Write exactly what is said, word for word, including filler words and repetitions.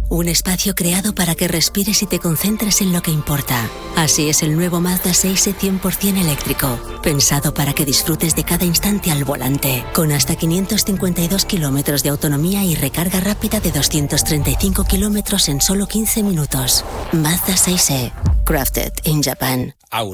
Un espacio creado para que respires y te concentres en lo que importa. Así es el nuevo Mazda seis e cien por ciento eléctrico, pensado para que disfrutes de cada instante al volante, con hasta quinientos cincuenta y dos kilómetros de autonomía y recarga rápida de doscientos treinta y cinco kilómetros en solo quince minutos. Mazda seis e, crafted in Japan.